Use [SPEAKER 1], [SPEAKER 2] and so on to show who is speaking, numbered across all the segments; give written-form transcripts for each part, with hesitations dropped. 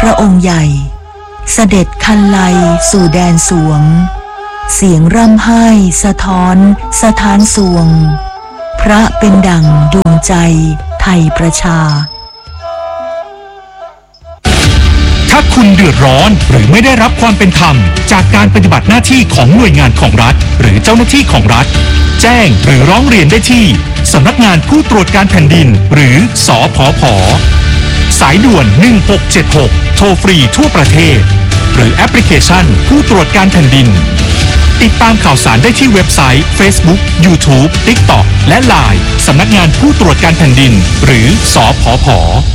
[SPEAKER 1] ระองค์ใหญ่เสด็จคันไลสู่แดนสวงเสียงร่ำไห้สะท้อนสถานสวงพระเป็นดั่งดวงใจไทยประชา
[SPEAKER 2] ถ้าคุณเดือดร้อนหรือไม่ได้รับความเป็นธรรมจากการปฏิบัติหน้าที่ของหน่วยงานของรัฐหรือเจ้าหน้าที่ของรัฐแจ้งหรือร้องเรียนได้ที่สำนักงานผู้ตรวจการแผ่นดินหรือสผผ.สายด่วน1676โทรฟรีทั่วประเทศหรือแอปพลิเคชันผู้ตรวจการแผ่นดินติดตามข่าวสารได้ที่เว็บไซต์ Facebook YouTube TikTok และ LINE สำนักงานผู้ตรวจการแผ่นดินหรือสผผ.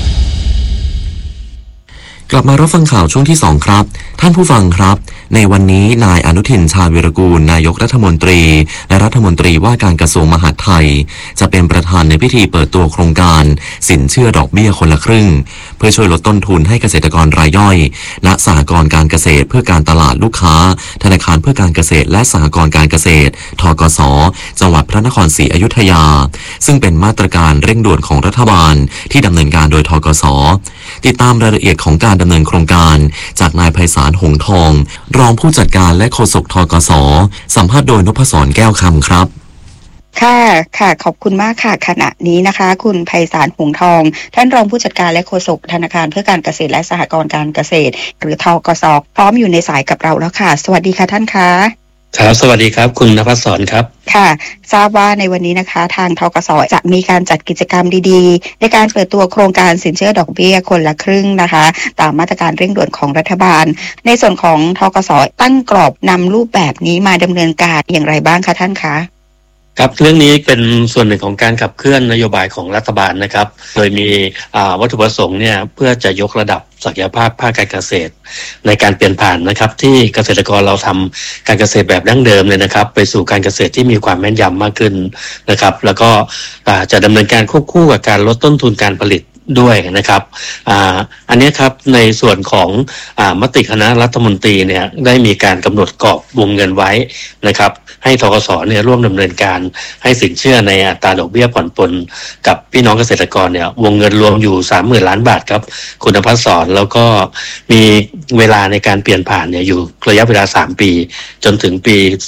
[SPEAKER 3] กลับมารับฟังข่าวช่วงที่2ครับท่านผู้ฟังครับในวันนี้นายอนุทินชาญวีรกูลนายกรัฐมนตรีและรัฐมนตรีว่าการกระทรวงมหาดไทยจะเป็นประธานในพิธีเปิดตัวโครงการสินเชื่อดอกเบี้ยคนละครึ่งเพื่อช่วยลดต้นทุนให้เกษตรกรรายย่อยณสหกรณ์การเกษตรเพื่อการตลาดลูกค้าธนาคารเพื่อการเกษตรและสหกรณ์การเกษตรธกส.จังหวัดพระนครศรีอยุธยาซึ่งเป็นมาตรการเร่งด่วนของรัฐบาลที่ดำเนินการโดยธกส.ติดตามรายละเอียดของการดำเนินโครงการจากนายไพศาลหงส์ทองรองผู้จัดการและโฆษกธกส.สัมภาษณ์โดยนพศรแก้วคำครับ
[SPEAKER 4] ค่ะขอบคุณมากค่ะขณะนี้นะคะคุณไพศาลหงส์ทองท่านรองผู้จัดการและโฆษกธนาคารเพื่อการเกษตรและสหกรณ์การเกษตรหรือธกส.พร้อมอยู่ในสายกับเราแล้วค่ะสวัสดีค่ะท่านคะ
[SPEAKER 5] ครับสวัสดีครับคุณนภัสสรครับ
[SPEAKER 4] ค่ะทราบว่าในวันนี้นะคะทางธกส.จะมีการจัดกิจกรรมดีๆในการเปิดตัวโครงการสินเชื่อดอกเบี้ยคนละครึ่งนะคะตามมาตรการเร่งด่วนของรัฐบาลในส่วนของธกส.ตั้งกรอบนำรูปแบบนี้มาดำเนินการอย่างไรบ้างคะท่านคะ
[SPEAKER 5] ครับเรื่องนี้เป็นส่วนหนึ่งของการขับเคลื่อนนโยบายของรัฐบาลนะครับโดยมีวัตถุประสงค์เนี่ยเพื่อจะยกระดับศักยภาพภาคการเกษตรในการเปลี่ยนผ่านนะครับที่เกษตรกรเราทำการเกษตรแบบดั้งเดิมเลยนะครับไปสู่การเกษตรที่มีความแม่นยำมากขึ้นนะครับแล้วก็จะดำเนินการควบคู่กับการลดต้นทุนการผลิตด้วยนะครับอันนี้ครับในส่วนของมติคณะรัฐมนตรีเนี่ยได้มีการกำหนดกรอบวงเงินไว้นะครับให้ธกส.เนี่ยร่วมดำเนินการให้สินเชื่อในอัตราดอกเบี้ยผ่อนปลนกับพี่น้องเกษตรกรเนี่ยวงเงินรวมอยู่ 30,000 ล้านบาทครับคุณภัสสรแล้วก็มีเวลาในการเปลี่ยนผ่านเนี่ยอยู่ระยะเวลา3ปีจนถึงปี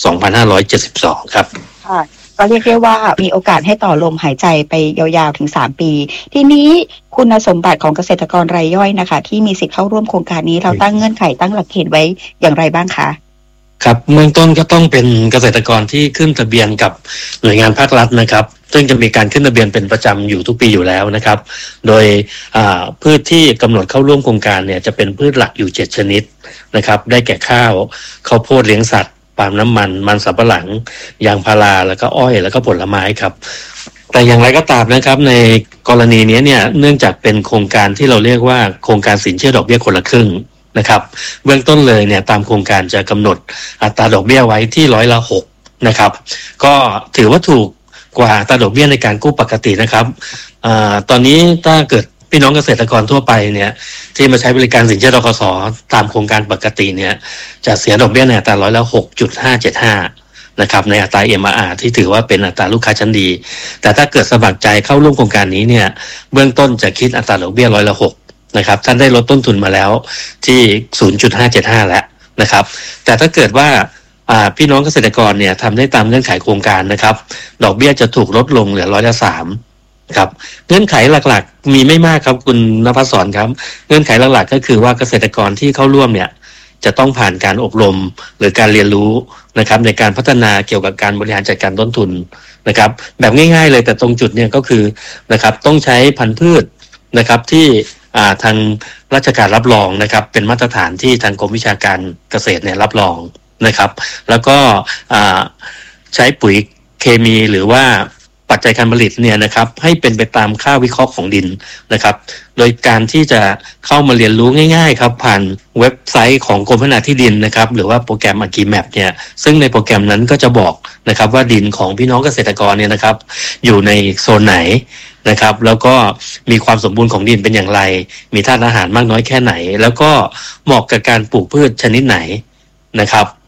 [SPEAKER 5] 2572ครับ
[SPEAKER 4] ก็เรียกได้ว่ามีโอกาสให้ต่อลมหายใจไปยาวๆถึง3ปีทีนี้คุณสมบัติของเกษตรกรรายย่อยนะคะที่มีสิทธิ์เข้าร่วมโครงการนี้เราตั้งเงื่อนไขตั้งหลักเกณฑ์ไว้อย่างไรบ้างคะ
[SPEAKER 5] ครับเบื้องต้นก็ต้องเป็นเกษตรกรที่ขึ้นทะเบียนกับหน่วยงานภาครัฐนะครับซึ่งจะมีการขึ้นทะเบียนเป็นประจำอยู่ทุกปีอยู่แล้วนะครับโดยพืชที่กำหนดเข้าร่วมโครงการเนี่ยจะเป็นพืชหลักอยู่7ชนิดนะครับได้แก่ข้าวโพดเลี้ยงสัตว์ปาล์มน้ำมันสำปะหลังยางพาราแล้วก็อ้อยแล้วก็ผลไม้ครับแต่อย่างไรก็ตามนะครับในกรณีนี้เนี่ยเนื่องจากเป็นโครงการที่เราเรียกว่าโครงการสินเชื่อดอกเบี้ยคนละครึ่งนะครับเบื้องต้นเลยเนี่ยตามโครงการจะกำหนดอัตราดอกเบี้ยไว้ที่6%นะครับก็ถือว่าถูกกว่าอัตราดอกเบี้ยในการกู้ปกตินะครับตอนนี้ถ้าเกิดพี่น้องเกษตรกรทั่วไปเนี่ยที่มาใช้บริการสินเชื่อธกส.ตามโครงการปกติเนี่ยจะเสียดอกเบี้ยในอัตรา6.575นะครับในอัตรา MRR ที่ถือว่าเป็นอัตราลูกค้าชั้นดีแต่ถ้าเกิดสมัครใจเข้าร่วมโครงการนี้เนี่ยเบื้องต้นจะคิดอัตราดอกเบี้ย6%นะครับท่านได้ลดต้นทุนมาแล้วที่ 0.575 แล้วนะครับแต่ถ้าเกิดว่าพี่น้องเกษตรกรเนี่ยทำได้ตามเงื่อนไขโครงการนะครับดอกเบี้ยจะถูกลดลงเหลือ3%ครับเงื่อนไขหลักๆมีไม่มากครับคุณนภัสสรครับเงื่อนไขหลักๆก็คือว่าเกษตรกรที่เข้าร่วมเนี่ยจะต้องผ่านการอบรมหรือการเรียนรู้นะครับในการพัฒนาเกี่ยวกับการบริหารจัดการต้นทุนนะครับแบบง่ายๆเลยแต่ตรงจุดเนี่ยก็คือนะครับต้องใช้พันธุ์พืชนะครับที่ทางราชการรับรองนะครับเป็นมาตรฐานที่ทางกรมวิชาการเกษตรเนี่ยรับรองนะครับแล้วก็ใช้ปุ๋ยเคมีหรือว่าปัจจัยการผลิตเนี่ยนะครับให้เป็นไปตามค่าวิเคราะห์ของดินนะครับโดยการที่จะเข้ามาเรียนรู้ง่ายๆครับผ่านเว็บไซต์ของกรมพัฒนาที่ดินนะครับหรือว่าโปรแกรม AgriMap เนี่ยซึ่งในโปรแกรมนั้นก็จะบอกนะครับว่าดินของพี่น้องเกษตรกรเนี่ยนะครับอยู่ในโซนไหนนะครับแล้วก็มีความสมบูรณ์ของดินเป็นอย่างไรมีธาตุอาหารมากน้อยแค่ไหนแล้วก็เหมาะกับการปลูกพืชชนิดไหนนะครับ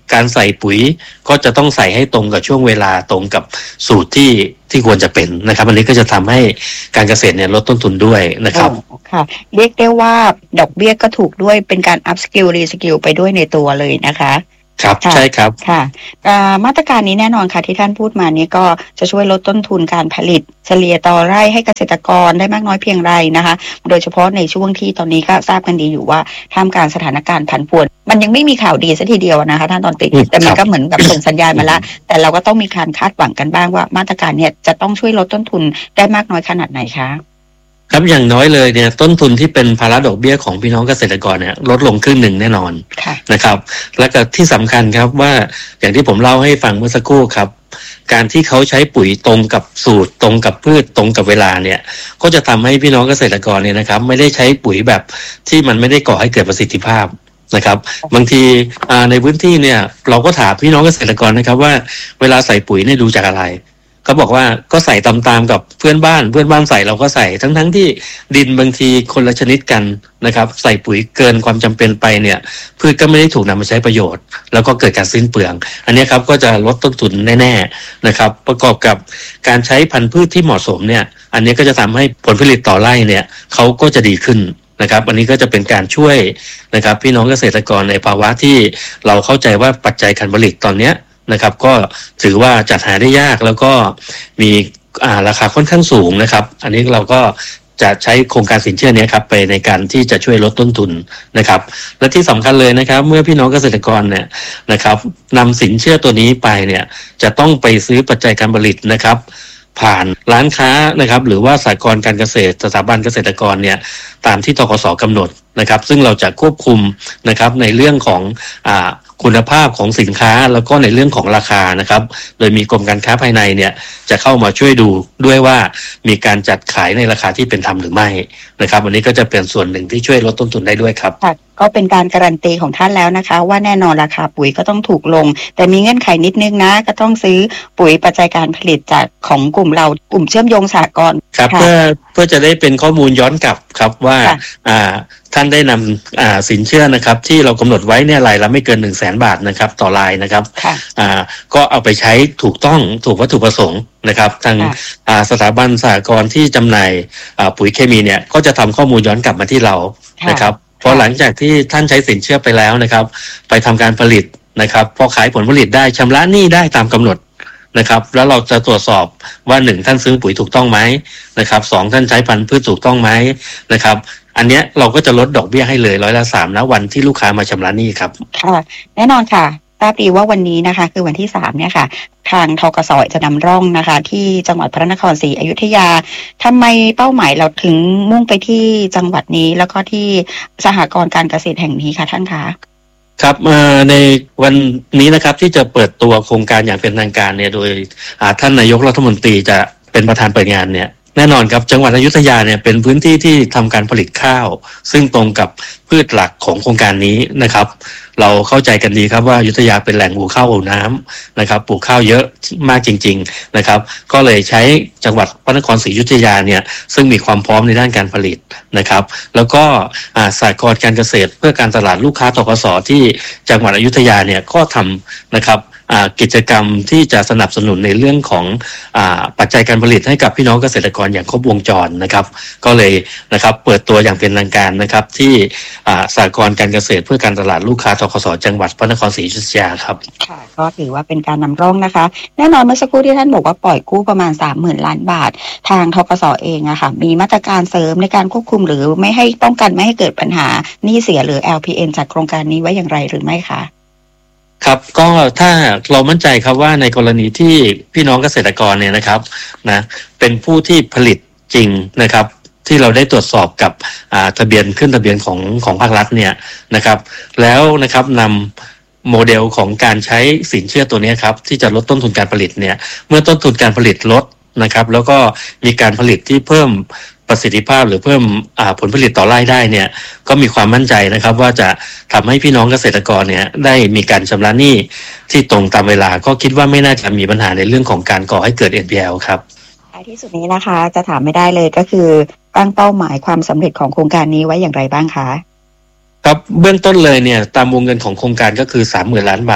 [SPEAKER 5] การใส่ปุ๋ยก็จะต้องใส่ให้ตรงกับช่วงเวลาตรงกับสูตรที่ควรจะเป็นนะครับอันนี้ก็จะทำให้การเกษตรเนี่ยลดต้นทุนด้วยนะครับ
[SPEAKER 4] ค่ะเรียกได้ว่าดอกเบี้ยก็ถูกด้วยเป็นการ up skill re skill ไปด้วยในตัวเลยนะคะ
[SPEAKER 5] ครับใช่ครับ
[SPEAKER 4] ค่ะมาตรการนี้แน่นอนค่ะที่ท่านพูดมานี้ก็จะช่วยลดต้นทุนการผลิตเฉลี่ยต่อไร่ให้เกษตรกรได้มากน้อยเพียงไรนะคะโดยเฉพาะในช่วงที่ตอนนี้ก็ทราบกันดีอยู่ว่าท่ามกลางสถานการณ์ผันผวนมันยังไม่มีข่าวดีซะทีเดียวนะคะท่านตอนติแต่มันก็เหมือนกับส่งสัญญาณมาแล้วแต่เราก็ต้องมีการคาดหวังกันบ้างว่ามาตรการเนี่ยจะต้องช่วยลดต้นทุนได้มากน้อยขนาดไหนคะ
[SPEAKER 5] ครับอย่างน้อยเลยเนี่ยต้นทุนที่เป็นภาระดอกเบี้ยของพี่น้องเกษตรกรเนี่ยลดลงครึ่งหนึ่งแน่นอนนะครับและก็ที่สำคัญครับว่าอย่างที่ผมเล่าให้ฟังเมื่อสักครู่ครับการที่เขาใช้ปุ๋ยตรงกับสูตรตรงกับพืชตรงกับเวลาเนี่ยก็จะทำให้พี่น้องเกษตรกรเนี่ยนะครับไม่ได้ใช้ปุ๋ยแบบที่มันไม่ได้ก่อให้เกิดประสิทธิภาพนะครับบางทีในพื้นที่เนี่ยเราก็ถามพี่น้องเกษตรกรนะครับว่าเวลาใส่ปุ๋ยเนี่ยดูจากอะไรเขาบอกว่าก็ใส่ตามๆกับเพื่อนบ้านใส่เราก็ใส่ทั้งที่ดินบางทีคนละชนิดกันนะครับใส่ปุ๋ยเกินความจำเป็นไปเนี่ยพืชก็ไม่ได้ถูกนำมาใช้ประโยชน์แล้วก็เกิดการสิ้นเปลืองอันนี้ครับก็จะลดต้นทุนแน่ๆนะครับประกอบกับการใช้พันธุ์พืชที่เหมาะสมเนี่ยอันนี้ก็จะทำให้ผลผลิตต่อไร่เนี่ยเขาก็จะดีขึ้นนะครับอันนี้ก็จะเป็นการช่วยนะครับพี่น้องเกษตรกรในภาวะที่เราเข้าใจว่าปัจจัยการผลิตตอนเนี้ยนะครับก็ถือว่าจัดหาได้ยากแล้วก็มีราคาค่อนข้างสูงนะครับอันนี้เราก็จะใช้โครงการสินเชื่อนี้ครับไปในการที่จะช่วยลดต้นทุนนะครับและที่สำคัญเลยนะครับเมื่อพี่น้องเกษตรกรเนี่ยนะครับนำสินเชื่อตัวนี้ไปเนี่ยจะต้องไปซื้อปัจจัยการผลิตนะครับผ่านร้านค้านะครับหรือว่าสหกรณ์การเกษตรสถาบันเกษตรกรเนี่ยตามที่ธกส.กำหนดนะครับซึ่งเราจะควบคุมนะครับในเรื่องของคุณภาพของสินค้าแล้วก็ในเรื่องของราคานะครับโดยมีกรมการค้าภายในเนี่ยจะเข้ามาช่วยดูด้วยว่ามีการจัดขายในราคาที่เป็นธรรมหรือไม่นะครับวันนี้ก็จะเป็นส่วนหนึ่งที่ช่วยลดต้นทุนได้ด้วยครับ
[SPEAKER 4] ก็เป็นการการันตีของท่านแล้วนะคะว่าแน่นอนราคาปุ๋ยก็ต้องถูกลงแต่มีเงื่อนไขนิดนึงนะก็ต้องซื้อปุ๋ยปัจจัยการผลิตจากของกลุ่มเรากลุ่มเชื่อมโยงสหกรณ์
[SPEAKER 5] ครับเพื่อจะได้เป็นข้อมูลย้อนกลับครับว่าท่านได้นำสินเชื่อนะครับที่เรากำหนดไว้เนี่ยรายละไม่เกิน 100,000 บาทนะครับต่อรายนะครับก็เอาไปใช้ถูกต้องถูกวัตถุประสงค์นะครับทางสถาบันสหกรณ์ที่จำหน่ายปุ๋ยเคมีเนี่ยก็จะทำข้อมูลย้อนกลับมาที่เรานะครับพอหลังจากที่ท่านใช้สินเชื่อไปแล้วนะครับไปทำการผลิตนะครับพอขายผลผลิตได้ชำระหนี้ได้ตามกำหนดนะครับแล้วเราจะตรวจสอบว่า1ท่านซื้อปุ๋ยถูกต้องไหมนะครับ2ท่านใช้พันธุ์พืชถูกต้องไหมนะครับอันเนี้ยเราก็จะลดดอกเบี้ยให้เลย3%นะวันที่ลูกค้ามาชำระหนี้ครับ
[SPEAKER 4] ค่ะแน่นอนค่ะทราบดีว่าวันนี้นะคะคือวันที่3เนี่ยค่ะทางธกส.จะนำร่องนะคะที่จังหวัดพระนครศรีอยุธยาทำไมเป้าหมายเราถึงมุ่งไปที่จังหวัดนี้แล้วก็ที่สหกรณ์การเกษตรแห่งนี้ค่ะท่านคะ
[SPEAKER 5] ครับในวันนี้นะครับที่จะเปิดตัวโครงการอย่างเป็นทางการเนี่ยโดยท่านนายกรัฐมนตรีจะเป็นประธานเปิดงานเนี่ยแน่นอนครับจังหวัดอยุธยาเนี่ยเป็นพื้นที่ที่ทำการผลิตข้าวซึ่งตรงกับพืชหลักของโครงการนี้นะครับเราเข้าใจกันดีครับว่าอยุธยาเป็นแหล่งปลูกข้าวโอน้ำนะครับปลูกข้าวเยอะมากจริงๆนะครับก็เลยใช้จังหวัดพระนครศรีอยุธยาเนี่ยซึ่งมีความพร้อมในด้านการผลิตนะครับแล้วก็สหกรณ์การเกษตรเพื่อการตลาดลูกค้าธกส.ที่จังหวัดอยุธยาเนี่ยก็ทำนะครับกิจกรรมที่จะสนับสนุนในเรื่องของปัจจัยการผลิตให้กับพี่น้องเกษตรกรอย่างครบวงจรนะครับก็เลยนะครับเปิดตัวอย่างเป็นทางการนะครับที่สหกรณ์การเกษตรเพื่อการตลาดลูกค้าธกส.จังหวัดพระนครศรีอยุธยาครับ
[SPEAKER 4] ค่ะก็ถือว่าเป็นการนำร่องนะคะแน่นอนเมื่อสักครู่ที่ท่านบอกว่าปล่อยกู้ประมาณ 30,000 ล้านบาททางธกส.เองอะค่ะมีมาตรการเสริมในการควบคุมหรือไม่ให้ป้องกันไม่ให้เกิดปัญหาหนี้เสียหรือ LPN จากโครงการนี้ไว้อย่างไรหรือไม่คะ
[SPEAKER 5] ครับก็ถ้าเรามั่นใจครับว่าในกรณีที่พี่น้องเกษตรกรเนี่ยนะครับนะเป็นผู้ที่ผลิตจริงนะครับที่เราได้ตรวจสอบกับทะเบียนขึ้นทะเบียนของภาครัฐเนี่ยนะครับแล้วนะครับนำโมเดลของการใช้สินเชื่อตัวนี้ครับที่จะลดต้นทุนการผลิตเนี่ยเมื่อต้นทุนการผลิตลดนะครับแล้วก็มีการผลิตที่เพิ่มประสิทธิภาพหรือเพิ่มผลผลิตต่อไร่ได้เนี่ยก็มีความมั่นใจนะครับว่าจะทำให้พี่น้องเกษตรกรเนี่ยได้มีการชำระหนี้ที่ตรงตามเวลาก็คิดว่าไม่น่าจะมีปัญหาในเรื่องของการก่อให้เกิด NPL ครับ
[SPEAKER 4] ท้ายที่สุดนี้นะคะจะถามไม่ได้เลยก็คือตั้งเป้าหมายความสำเร็จของโครงการนี้ไว้อย่างไรบ้างคะ
[SPEAKER 5] ครับเบื้องต้นเลยเนี่ยตามวงเงินของโครงการก็คือ 30,000 ล้านบาท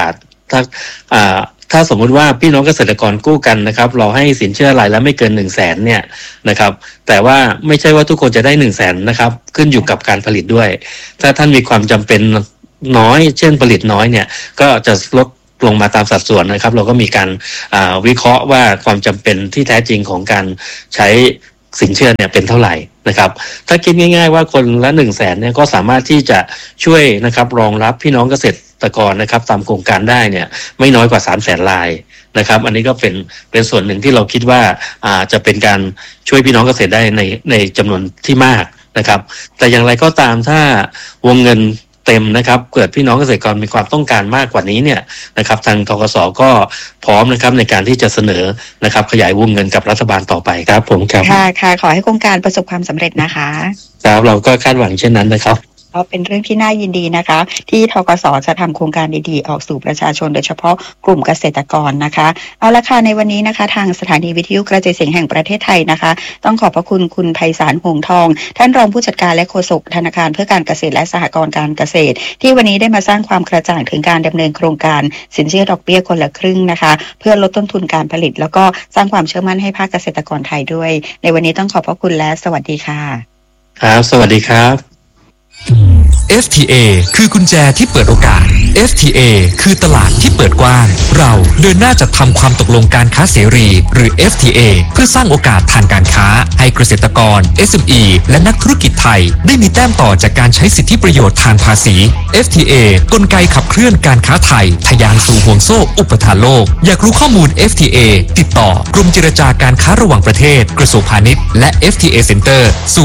[SPEAKER 5] ถ้าสมมุติว่าพี่น้องเกษตรกรกู้กันนะครับเราให้สินเชื่อรายละไม่เกิน 100,000 เนี่ยนะครับแต่ว่าไม่ใช่ว่าทุกคนจะได้ 100,000 นะครับขึ้นอยู่กับการผลิตด้วยถ้าท่านมีความจำเป็นน้อยเช่นผลิตน้อยเนี่ยก็จะลดลงมาตามสัดส่วนนะครับเราก็มีการวิเคราะห์ว่าความจำเป็นที่แท้จริงของการใช้สินเชื่อเนี่ยเป็นเท่าไหร่นะครับถ้าคิดง่ายๆว่าคนละ 100,000 เนี่ยก็สามารถที่จะช่วยนะครับรองรับพี่น้องเกษตรกรนะครับตามโครงการได้เนี่ยไม่น้อยกว่า 300,000 รายนะครับอันนี้ก็เป็นส่วนหนึ่งที่เราคิดว่าจะเป็นการช่วยพี่น้องเกษตรได้ในจำนวนที่มากนะครับแต่อย่างไรก็ตามถ้าวงเงินเต็มนะครับเกิดพี่น้องเกษตรกรมีความต้องการมากกว่านี้เนี่ยนะครับทางธกส.ก็พร้อมนะครับในการที่จะเสนอนะครับขยายวงเงินกับรัฐบาลต่อไปครับผมครับ
[SPEAKER 4] ค่ะขอให้โครงการประสบความสำเร็จนะคะ
[SPEAKER 5] ครับเราก็คาดหวังเช่นนั้นนะครับ
[SPEAKER 4] ก็เป็นเรื่องที่น่ายินดีนะคะที่ธกส.จะทำโครงการดีๆออกสู่ประชาชนโดยเฉพาะกลุ่มเกษตรกรนะคะเอาละค่ะในวันนี้นะคะทางสถานีวิทยุกระจายเสียงแห่งประเทศไทยนะคะต้องขอบพระคุณคุณไพศาลหงส์ทองท่านรองผู้จัดการและโฆษกธนาคารเพื่อการเกษตรและสหกรณ์การเกษตรที่วันนี้ได้มาสร้างความกระจ่างถึงการดำเนินโครงการสินเชื่อดอกเบี้ยคนละครึ่งนะคะเพื่อลดต้นทุนการผลิตแล้วก็สร้างความเชื่อมั่นให้ภาคเกษตรกรไทยด้วยในวันนี้ต้องขอบพระคุณและสวัสดีค่ะ
[SPEAKER 5] ครับสวัสดีครับ
[SPEAKER 2] FTA คือกุญแจที่เปิดโอกาส FTA คือตลาดที่เปิดกว้างเราเดินหน้าจัดทำความตกลงการค้าเสรีหรือ FTA เพื่อสร้างโอกาสทางการค้าให้เกษตรกร SME และนักธุรกิจไทยได้มีแต้มต่อจากการใช้สิทธิประโยชน์ทางภาษี FTA กลไกขับเคลื่อนการค้าไทยทะยานสู่ห่วงโซ่อุปทานโลกอยากรู้ข้อมูล FTA ติดต่อกรมเจรจาการค้าระหว่างประเทศกระทรวงพาณิชย์และ FTA Center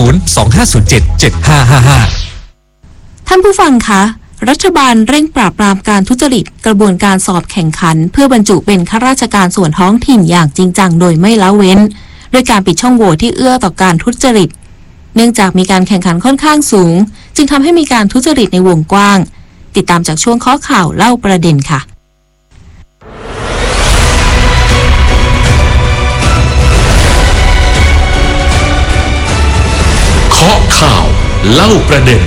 [SPEAKER 2] 025077555
[SPEAKER 6] ท่านผู้ฟังคะรัฐบาลเร่งปราบปรามการทุจริตกระบวนการสอบแข่งขันเพื่อบรรจุเป็นข้าราชการส่วนท้องถิ่นอย่างจริงจังโดยไม่ละเว้นโดยการปิดช่องโหว่ที่เอื้อต่อการทุจริตเนื่องจากมีการแข่งขันค่อนข้างสูงจึงทำให้มีการทุจริตในวงกว้างติดตามจากช่วงข้อข่าวเล่าประเด็นค่ะ
[SPEAKER 2] ข้อข่าวเล่าประเด็น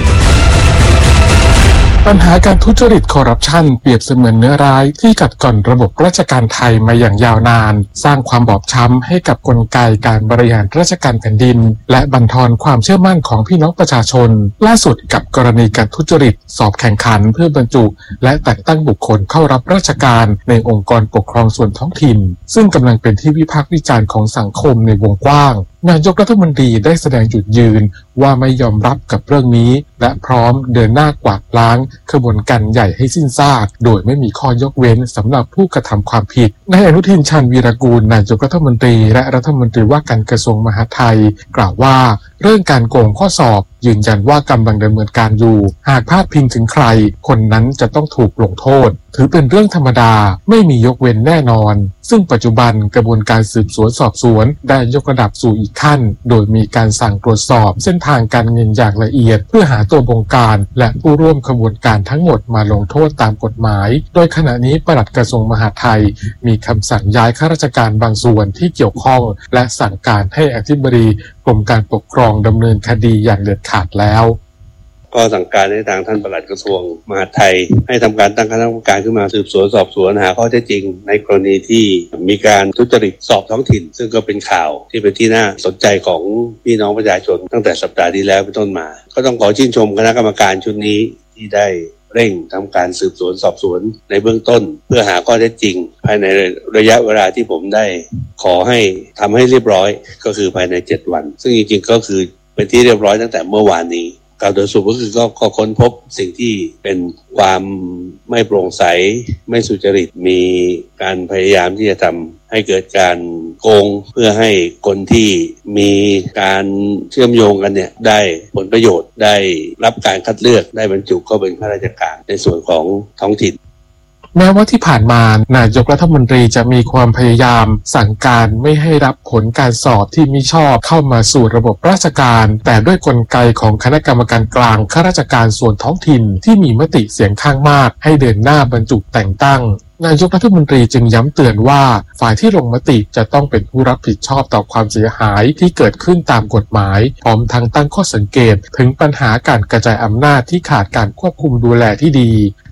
[SPEAKER 7] ปัญหาการทุจริตคอร์รัปชันเปรียบเสมือนเนื้อร้ายที่กัดก่อนระบบราชการไทยมาอย่างยาวนานสร้างความบอบช้ำให้กับกลไกการบริหารราชการแผ่นดินและบั่นทอนความเชื่อมั่นของพี่น้องประชาชนล่าสุดกับกรณีการทุจริตสอบแข่งขันเพื่อบรรจุและแต่งตั้งบุคคลเข้ารับราชการในองค์กรปกครองส่วนท้องถิ่นซึ่งกำลังเป็นที่วิพากษ์วิจารณ์ของสังคมในวงกว้างนายกรัฐมนตรีได้แสดงจุดยืนว่าไม่ยอมรับกับเรื่องนี้และพร้อมเดินหน้ากวาดล้างขบวนการใหญ่ให้สิ้นซากโดยไม่มีข้อยกเว้นสำหรับผู้กระทำความผิดนายอนุทินชาญวีรกูลนายกรัฐมนตรีและรัฐมนตรีว่าการกระทรวงมหาดไทยกล่าวว่าเรื่องการโกงข้อสอบยืนยันว่ากำลังดำเนินการอยู่หากพลาดพิงถึงใครคนนั้นจะต้องถูกลงโทษถือเป็นเรื่องธรรมดาไม่มียกเว้นแน่นอนซึ่งปัจจุบันกระบวนการสืบสวนสอบสวนได้ยกระดับสู่อีกขั้นโดยมีการสั่งตรวจสอบเส้นทางการเงินอย่างละเอียดเพื่อหาตัวบงการและผู้ร่วมขบวนการทั้งหมดมาลงโทษตามกฎหมายโดยขณะนี้ปลัดกระทรวงมหาดไทยมีคำสั่งย้ายข้าราชการบางส่วนที่เกี่ยวข้องและสั่งการให้อธิบดีกรมการปกครองดำเนินคดีอย่างเด็ดขาดแล้ว
[SPEAKER 8] ก็สั่งการให้ทางท่านปลัดกระทรวงมหาดไทยให้ทำการตั้งคณะกรรมการขึ้นมาสืบสวนสอบสวนหาข้อเท็จจริงในกรณีที่มีการทุจริตสอบท้องถิ่นซึ่งก็เป็นข่าวที่เป็นที่น่าสนใจของพี่น้องประชาชนตั้งแต่สัปดาห์ที่แล้วเป็นต้นมาก็ต้องขอชื่นชมคณะกรรมการชุดนี้ที่ได้เร่งทำการสืบสวนสอบสวนในเบื้องต้นเพื่อหาข้อเท็จจริงภายในระยะเวลาที่ผมได้ขอให้ทำให้เรียบร้อยก็คือภายใน7วันซึ่งจริงๆก็คือเป็นที่เรียบร้อยตั้งแต่เมื่อวานนี้การโดยสรุปก็คือก็ค้นพบสิ่งที่เป็นความไม่โปร่งใสไม่สุจริตมีการพยายามที่จะทำให้เกิดการโกงเพื่อให้คนที่มีการเชื่อมโยงกันเนี่ยได้ผลประโยชน์ได้รับการคัดเลือกได้บรรจุเข้าเป็นข้าราชการในส่วนของท้องถิ่น
[SPEAKER 7] แม้ว่าที่ผ่านมานายกรัฐมนตรีจะมีความพยายามสั่งการไม่ให้รับผลการสอบที่มิชอบเข้ามาสู่ระบบราชการแต่ด้วยกลไกของคณะกรรมการกลางข้าราชการส่วนท้องถิ่นที่มีมติเสียงข้างมากให้เดินหน้าบรรจุแต่งตั้งนายกรัฐมนตรีจึงย้ำเตือนว่าฝ่ายที่ลงมติจะต้องเป็นผู้รับผิดชอบต่อความเสียหายที่เกิดขึ้นตามกฎหมายพร้อมทั้งตั้งข้อสังเกตถึงปัญหาการกระจายอำนาจที่ขาดการควบคุมดูแลที่ดี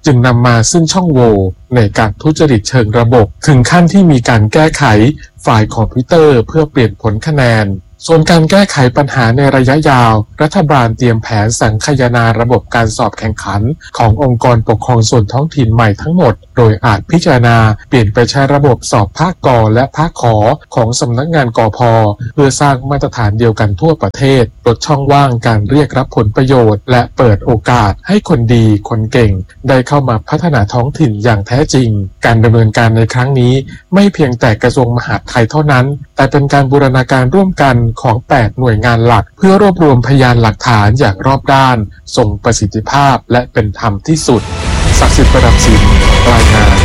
[SPEAKER 7] จึงนำมาซึ่งช่องโหว่ในการทุจริตเชิงระบบถึงขั้นที่มีการแก้ไขไฟล์คอมพิวเตอร์เพื่อเปลี่ยนผลคะแนนส่วนการแก้ไขปัญหาในระยะยาวรัฐบาลเตรียมแผนสังคายนาระบบการสอบแข่งขันขององค์กรปกครองส่วนท้องถิ่นใหม่ทั้งหมดโดยอาจพิจารณาเปลี่ยนไปใช้ระบบสอบภาคกและภาคขอของสำนักงานกพ.เพื่อสร้างมาตรฐานเดียวกันทั่วประเทศลดช่องว่างการเรียกรับผลประโยชน์และเปิดโอกาสให้คนดีคนเก่งได้เข้ามาพัฒนาท้องถิ่นอย่างแท้จริงการดำเนินการในครั้งนี้ไม่เพียงแต่กระทรวงมหาดไทยเท่านั้นแต่เป็นการบูรณาการร่วมกันของ8หน่วยงานหลักเพื่อรวบรวมพยานหลักฐานอย่างรอบด้านทรงประสิทธิภาพและเป็นธรรมที่สุดศักดิ์สิทธิ์ประดับศิลป์รายงาน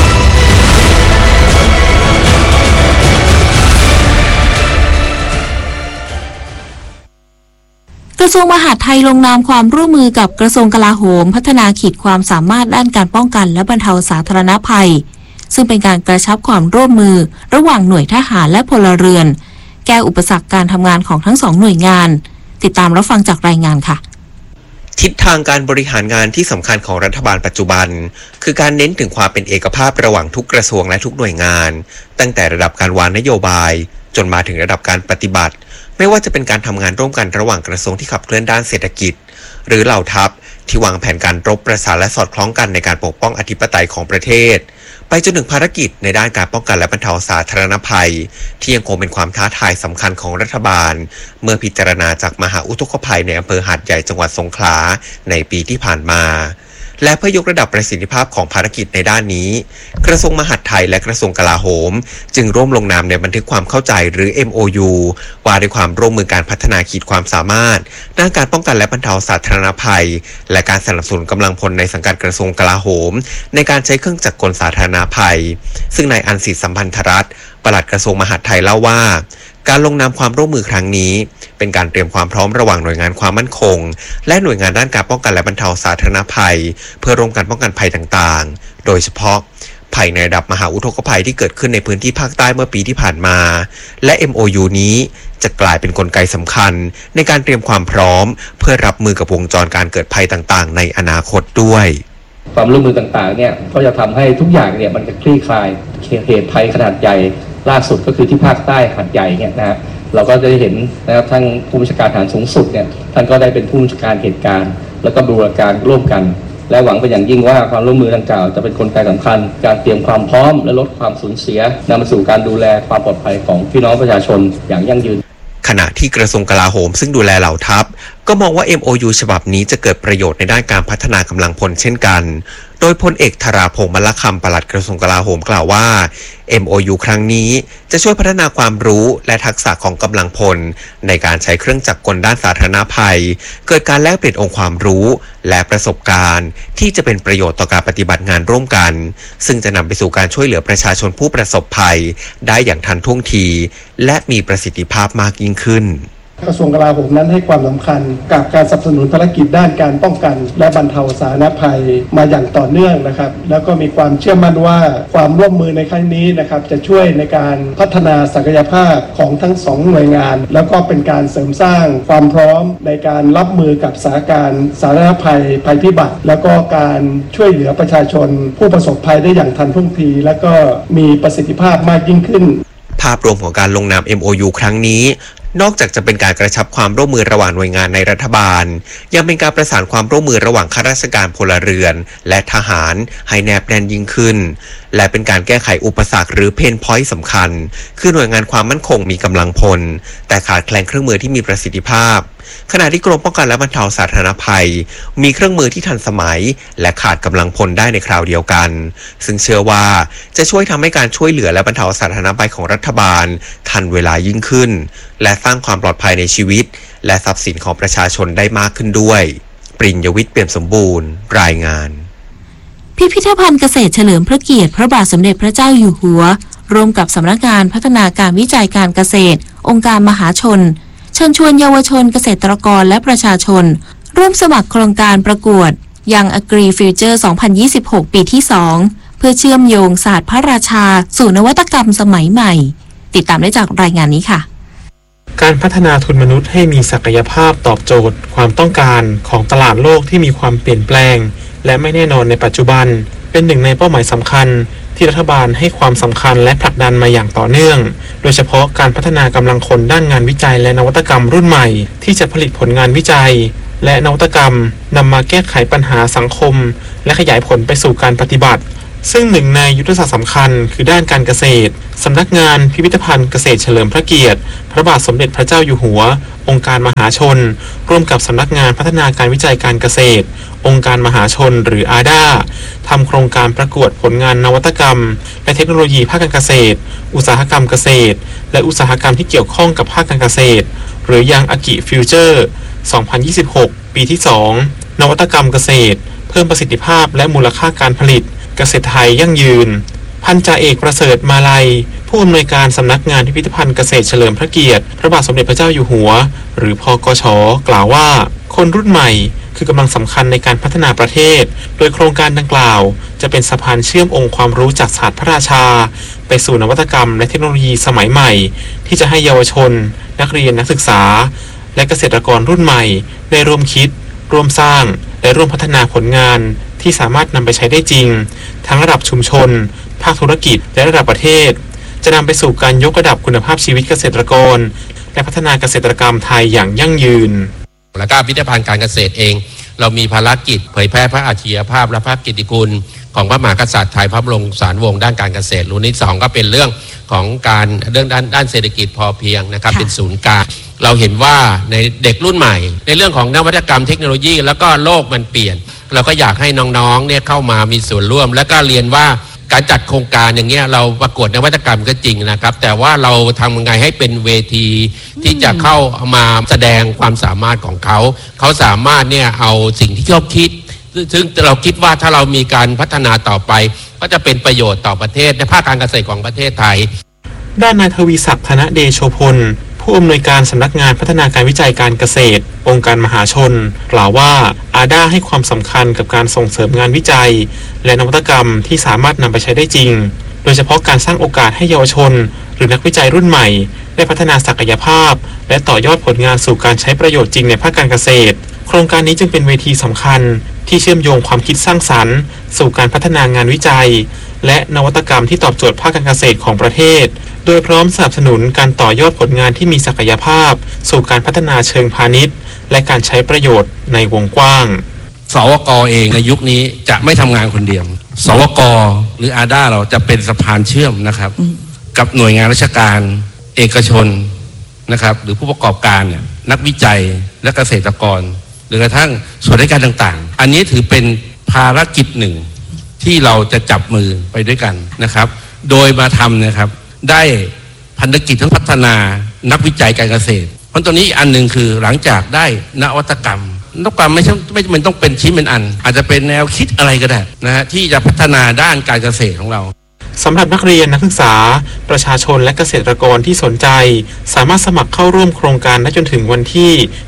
[SPEAKER 6] กระทรวงมหาดไทยลงนามความร่วมมือกับกระทรวงกลาโหมพัฒนาขีดความสามารถด้านการป้องกันและบรรเทาสาธารณภัยซึ่งเป็นการกระชับความร่วมมือระหว่างหน่วยทหารและพลเรือนแก้อุปสรรคการทำงานของทั้งสองหน่วยงานติดตามรับฟังจากรายงานค่ะ
[SPEAKER 9] ทิศทางการบริหารงานที่สำคัญของรัฐบาลปัจจุบันคือการเน้นถึงความเป็นเอกภาพระหว่างทุกกระทรวงและทุกหน่วยงานตั้งแต่ระดับการวางนโยบายจนมาถึงระดับการปฏิบัติไม่ว่าจะเป็นการทำงานร่วมกันระหว่างกระทรวงที่ขับเคลื่อนด้านเศรษฐกิจหรือเหล่าทัพที่วางแผนการรบประสานและสอดคล้องกันในการปกป้องอธิปไตยของประเทศไปจนถึงภารกิจในด้านการป้องกันและบรรเทาสาธารณภัยที่ยังคงเป็นความท้าทายสำคัญของรัฐบาลเมื่อพิจารณาจากมหาอุทกภัยในอำเภอหาดใหญ่จังหวัดสงขลาในปีที่ผ่านมาและเพื่อยกระดับประสิทธิภาพของภารกิจในด้านนี้กระทรวงมหาดไทยและกระทรวงกลาโหมจึงร่วมลงนามในบันทึกความเข้าใจหรือ MOU ว่าด้วยความร่วมมือการพัฒนาขีดความสามารถด้านการป้องกันและบรรเทาสาธารณภัยและการสนับสนุนกำลังพลในสังกัดกระทรวงกลาโหมในการใช้เครื่องจักรกลสาธารณภัยซึ่งนายอันศิษย์สัมพันธรัตน์ปลัดกระทรวงมหาดไทยเล่าว่าการลงนามความร่วมมือครั้งนี้เป็นการเตรียมความพร้อมระหว่างหน่วยงานความมั่นคงและหน่วยงานด้านการป้องกันและบรรเทาสาธารณภัยเพื่อร่วมกันป้องกันภัยต่างๆโดยเฉพาะภัยในระดับมหาอุทกภัยที่เกิดขึ้นในพื้นที่ภาคใต้เมื่อปีที่ผ่านมาและ MOU นี้จะกลายเป็นกลไกสำคัญในการเตรียมความพร้อมเพื่อรับมือกับวงจรการเกิดภัยต่างๆในอนาคตด้วย
[SPEAKER 10] ความร่วมมือต่างๆเนี่ยก็จะทำให้ทุกอย่างเนี่ยมันจะคลี่คลายเหตุภัยขนาดใหญ่ล่าสุดก็คือที่ภาคใต้หาดใหญ่เนี่ยนะเราก็จะเห็นนะครับทั้งผู้บัญชาการทหารสูงสุดเนี่ยท่านก็ได้เป็นผู้บัญชาการเหตุการณ์แล้วก็บูรณาการร่วมกันและหวังเป็นอย่างยิ่งว่าความร่วมมือดังกล่าวจะเป็นกลไกสำคัญการเตรียมความพร้อมและลดความสูญเสียนำมาสู่การดูแลความปลอดภัยของพี่น้องประชาชนอย่างยั่งยืน
[SPEAKER 9] ขณะที่กระทรวงกลาโหมซึ่งดูแลเหล่าทัพก็มองว่า MOU ฉบับนี้จะเกิดประโยชน์ในด้านการพัฒนากำลังพลเช่นกันโดยพลเอกธราพงษ์มลคำปลัดกระทรวงกลาโหมกล่าวว่า MOU ครั้งนี้จะช่วยพัฒนาความรู้และทักษะของกำลังพลในการใช้เครื่องจักรกลด้านสาธารณภัยเกิดการแลกเปลี่ยนองค์ความรู้และประสบการณ์ที่จะเป็นประโยชน์ต่อการปฏิบัติงานร่วมกันซึ่งจะนำไปสู่การช่วยเหลือประชาชนผู้ประสบภัยได้อย่างทันท่วงทีและมีประสิทธิภาพมากยิ่งขึ้น
[SPEAKER 11] กระทรวงกลาโหมนั้นให้ความสำคัญกับการสนับสนุนภารกิจด้านการป้องกันและบรรเทาสาธารณภัยมาอย่างต่อเนื่องนะครับแล้วก็มีความเชื่อมั่นว่าความร่วมมือในครั้งนี้นะครับจะช่วยในการพัฒนาศักยภาพของทั้งสองหน่วยงานแล้วก็เป็นการเสริมสร้างความพร้อมในการรับมือกับสถานการณ์สาธารณภัยภัยพิบัติแล้วก็การช่วยเหลือประชาชนผู้ประสบภัยได้อย่างทันท่วงทีและก็มีประสิทธิภาพมากยิ่งขึ้น
[SPEAKER 9] ภาพรวมของการลงนาม MOU ครั้งนี้นอกจากจะเป็นการกระชับความร่วมมือระหว่างหน่วยงานในรัฐบาลยังเป็นการประสานความร่วมมือระหว่างข้าราชการพลเรือนและทหารให้แนบแน่นยิ่งขึ้นและเป็นการแก้ไขอุปสรรคหรือเพนพอยต์สำคัญคือหน่วยงานความมั่นคงมีกำลังพลแต่ขาดแคลนเครื่องมือที่มีประสิทธิภาพขณะที่กรมป้องกันและบรรเทาสาธารณภัยมีเครื่องมือที่ทันสมัยและขาดกำลังพลได้ในคราวเดียวกันซึ่งเชื่อว่าจะช่วยทำให้การช่วยเหลือและบรรเทาสาธารณภัยของรัฐบาลทันเวลายิ่งขึ้นและสร้างความปลอดภัยในชีวิตและทรัพย์สินของประชาชนได้มากขึ้นด้วยปริญญวิทย์เปี่ยมสมบูรณ์รายงาน
[SPEAKER 6] พิพิธภัณฑ์เกษตรเฉลิมพระเกียรติพระบาทสมเด็จพระเจ้าอยู่หัวร่วมกับสำนักงานพัฒนาการวิจัยการเกษตรองค์การมหาชนเชิญชวนเยาวชนเกษตรกรและประชาชนร่วมสมัครโครงการประกวด Young Agri Future 2026 ปีที่ 2 เพื่อเชื่อมโยงศาสตร์พระราชาสู่นวัตกรรมสมัยใหม่ติดตามได้จากรายงานนี้ค่ะ
[SPEAKER 12] การพัฒนาทุนมนุษย์ให้มีศักยภาพตอบโจทย์ความต้องการของตลาดโลกที่มีความเปลี่ยนแปลงและไม่แน่นอนในปัจจุบันเป็นหนึ่งในเป้าหมายสำคัญที่รัฐบาลให้ความสำคัญและผลักดันมาอย่างต่อเนื่องโดยเฉพาะการพัฒนากำลังคนด้านงานวิจัยและนวัตกรรมรุ่นใหม่ที่จะผลิตผลงานวิจัยและนวัตกรรมนำมาแก้ไขปัญหาสังคมและขยายผลไปสู่การปฏิบัติซึ่งหนึ่งในยุทธศาสตร์สำคัญคือด้านการเกษตรสำนักงานพิพิธภัณฑ์เกษตรเฉลิมพระเกียรติพระบาทสมเด็จพระเจ้าอยู่หัวองค์การมหาชนร่วมกับสำนักงานพัฒนาการวิจัยการเกษตรองค์การมหาชนหรืออาดาทำโครงการประกวดผลงานนวัตกรรมและเทคโนโลยีภาคการเกษตรอุตสาหกรรมเกษตรและอุตสาหกรรมที่เกี่ยวข้องกับภาคการเกษตรหรือยังอากิฟิวเจอร์2026 ปีที่ 2 นวัตกรรมเกษตรเพิ่มประสิทธิภาพและมูลค่าการผลิตเกษตรไทยยั่งยืนพันจ่าเอกประเสริฐมาลัยผู้อำนวยการสำนักงานพิพิธภัณฑ์เกษตรเฉลิมพระเกียรติพระบาทสมเด็จพระเจ้าอยู่หัวหรือพกช.กล่าวว่าคนรุ่นใหม่คือกำลังสำคัญในการพัฒนาประเทศโดยโครงการดังกล่าวจะเป็นสะพานเชื่อมองค์ความรู้จากศาสตร์พระราชาไปสู่นวัตกรรมและเทคโนโลยีสมัยใหม่ที่จะให้เยาวชนนักเรียนนักศึกษาและเกษตรกรรุ่นใหม่ได้ร่วมคิดร่วมสร้างและร่วมพัฒนาผลงานที่สามารถนำไปใช้ได้จริงทั้งระดับชุมชนภาคธุรกิจและระดับประเทศจะนำไปสู่การยกระดับคุณภาพชีวิตเกษตรกรและพัฒนาเกษตรกรรมไทยอย่างยั่งยืน
[SPEAKER 13] และการพิพิธภัณฑ์การเกษตรเองเรามีภารกิจเผยแพร่พระอาชญาภาพและพระกิตติคุณของพระมหากษัตริย์ไทยพระบรมสารวงศ์ด้านการเกษตรรุ่นที่2ก็เป็นเรื่องของการเรื่องด้านเศรษฐกิจพอเพียงนะครับเป็นศูนย์กลางเราเห็นว่าในเด็กรุ่นใหม่ในเรื่องของนวัตกรรมเทคโนโลยีแล้วก็โลกมันเปลี่ยนเราก็อยากให้น้องๆเนี่ยเข้ามามีส่วนร่วมและก็เรียนว่าการจัดโครงการอย่างเงี้ยเราประกวดนวัตกรรมก็จริงนะครับแต่ว่าเราทำยังไงให้เป็นเวทีที่จะเข้ามาแสดงความสามารถของเขาสามารถเนี่ยเอาสิ่งที่เขาคิดซึ่งเราคิดว่าถ้าเรามีการพัฒนาต่อไปก็จะเป็นประโยชน์ต่อประเทศในภาคการเกษตรของประเทศไทย
[SPEAKER 12] ด้านนายทวีศักดิ์ธนเดโชพลผู้อำนวยการสำนักงานพัฒนาการวิจัยการเกษตรองค์การมหาชนกล่าวว่าอาดาให้ความสำคัญกับการส่งเสริมงานวิจัยและนวัตกรรมที่สามารถนำไปใช้ได้จริงโดยเฉพาะการสร้างโอกาสให้เยาวชนหรือนักวิจัยรุ่นใหม่ได้พัฒนาศักยภาพและต่อยอดผลงานสู่การใช้ประโยชน์จริงในภาคการเกษตรโครงการนี้จึงเป็นเวทีสำคัญที่เชื่อมโยงความคิดสร้างสรรค์สู่การพัฒนางานวิจัยและนวัตกรรมที่ตอบโจทย์ภาคการเกษตรของประเทศโดยพร้อมสนับสนุนการต่อยอดผลงานที่มีศักยภาพสู่การพัฒนาเชิงพาณิชย์และการใช้ประโยชน์ในวงกว้าง
[SPEAKER 13] สวก.เองในยุคนี้จะไม่ทำงานคนเดียวสวก.หรืออาด้าเราจะเป็นสะพานเชื่อมนะครับกับหน่วยงานราชการเอกชนนะครับหรือผู้ประกอบการเนี่ยนักวิจัยและเกษตรกรหรือกระทั่งส่วนราชการต่างๆอันนี้ถือเป็นภารกิจหนึ่งที่เราจะจับมือไปด้วยกันนะครับโดยมาทำนะครับได้พันธกิจทั้งพัฒนานักวิจัยการเกษตรเพราะตัวนี้อันหนึ่งคือหลังจากได้นวัตกรรมไม่จำเป็นต้องเป็นชิ้นเป็นอันอาจจะเป็นแนวคิดอะไรก็ได้นะฮะที่จะพัฒนาด้านการเกษตรของเรา
[SPEAKER 12] สำหรับนักเรียนนักศึกษาประชาชนและเกษตรกรที่สนใจสามารถสมัครเข้าร่วมโครงการได้จนถึงวันที่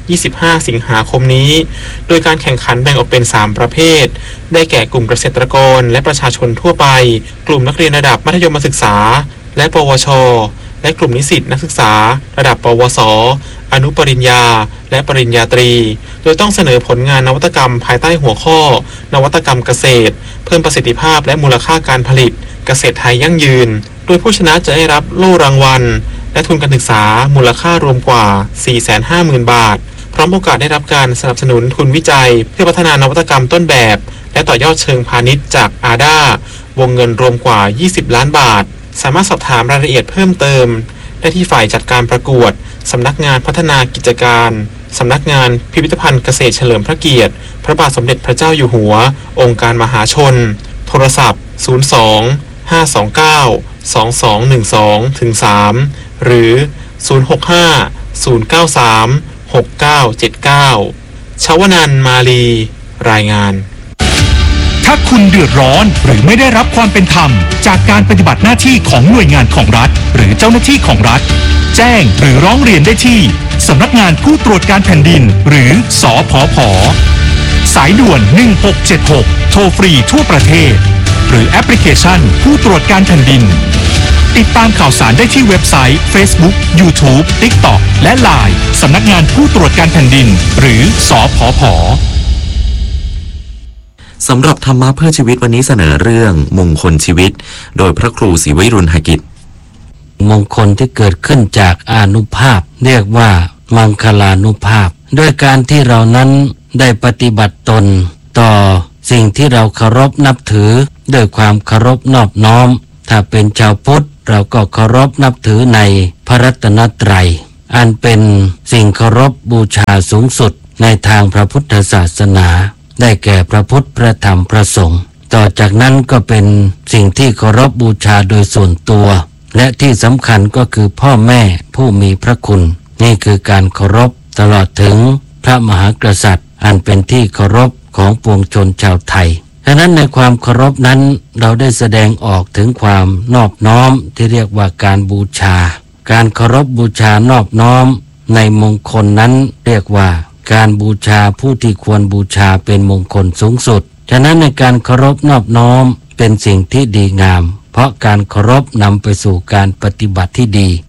[SPEAKER 12] 25 สิงหาคมนี้โดยการแข่งขันแบ่งออกเป็น 3 ประเภทได้แก่กลุ่มเกษตรกรและประชาชนทั่วไปกลุ่มนักเรียนระดับมัธยมศึกษาและปวชและกลุ่มนิสิตนักศึกษาระดับปวสอนุปริญญาและปริญญาตรีโดยต้องเสนอผลงานนวัตกรรมภายใต้หัวข้อนวัตกรรมเกษตรเพิ่มประสิทธิภาพและมูลค่าการผลิตเกษตรไทยยั่งยืนโดยผู้ชนะจะได้รับโล่รางวัลและทุนการศึกษามูลค่ารวมกว่า 450,000 บาทพร้อมโอกาสได้รับการสนับสนุนทุนวิจัยเพื่อพัฒนานวัตกรรมต้นแบบและต่อยอดเชิงพาณิชย์จากอาด้าวงเงินรวมกว่า 20 ล้านบาทสามารถสอบถามรายละเอียดเพิ่มเติมได้ที่ฝ่ายจัดการประกวดสำนักงานพัฒนากิจการสำนักงานพิพิธภัณฑ์เกษตรเฉลิมพระเกียรติพระบาทสมเด็จพระเจ้าอยู่หัวองค์การมหาชนโทรศัพท์ 02-529-2212-3 หรือ 065-093-6979 ชวนันท์ มาลีรายงาน
[SPEAKER 2] ถ้าคุณเดือดร้อนหรือไม่ได้รับความเป็นธรรมจากการปฏิบัติหน้าที่ของหน่วยงานของรัฐหรือเจ้าหน้าที่ของรัฐแจ้งหรือร้องเรียนได้ที่สำนักงานผู้ตรวจการแผ่นดินหรือสผผ.สายด่วน1676โทรฟรีทั่วประเทศหรือแอปพลิเคชันผู้ตรวจการแผ่นดินติดตามข่าวสารได้ที่เว็บไซต์ Facebook YouTube TikTok และ LINE สำนักงานผู้ตรวจการแผ่นดินหรือสผผ.
[SPEAKER 3] สำหรับธรรมะเพื่อชีวิตวันนี้เสนอเรื่องมงคลชีวิตโดยพระครูศรีวิรุณหกิจ
[SPEAKER 14] มงคลที่เกิดขึ้นจากอานุภาพเรียกว่ามังคลานุภาพด้วยการที่เรานั้นได้ปฏิบัติตนต่อสิ่งที่เราเคารพนับถือด้วยความเคารพนอบน้อมถ้าเป็นชาวพุทธเราก็เคารพนับถือในพระรัตนตรัยอันเป็นสิ่งเคารพบูชาสูงสุดในทางพระพุทธศาสนาได้แก่พระพุทธพระธรรมพระสงฆ์ต่อจากนั้นก็เป็นสิ่งที่เคารพบูชาโดยส่วนตัวและที่สำคัญก็คือพ่อแม่ผู้มีพระคุณนี่คือการเคารพตลอดถึงพระมหากษัตริย์อันเป็นที่เคารพของปวงชนชาวไทยฉะนั้นในความเคารพนั้นเราได้แสดงออกถึงความนอบน้อมที่เรียกว่าการบูชาการเคารพบูชานอบน้อมในมงคลนั้นเรียกว่าการบูชาผู้ที่ควรบูชาเป็นมงคลสูงสุดฉะนั้นในการเคารพนอบน้อมเป็นสิ่งที่ดีงามเพราะการเคารพนำไปสู่การปฏิบัติที่ดี